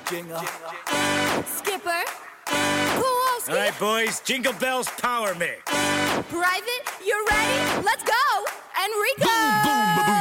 Jingle. Skipper. Kowalski. All right, boys, Jingle Bells Power Mix. Private, you're ready?